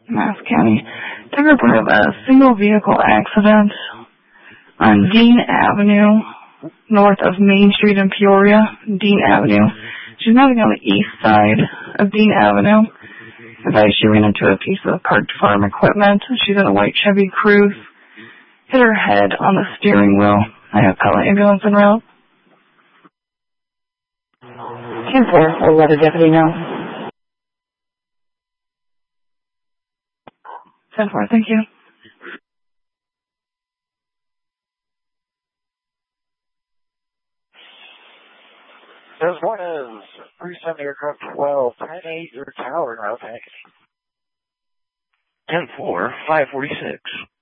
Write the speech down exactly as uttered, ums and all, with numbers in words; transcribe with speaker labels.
Speaker 1: Mass County. Took report of a single vehicle accident on Dean Avenue, north of Main Street in Peoria. Dean Avenue. She's moving on the east side of Dean Avenue. Advised she ran into a piece of parked farm equipment. She's in a white Chevy Cruze. Hit her head on the steering wheel. I have Pella ambulance en route. ten four, I'll let a deputy know. ten four, thank you.
Speaker 2: This one is three seventy aircraft twelve, ten eight, your tower in route taxi.
Speaker 3: ten four, five forty-six.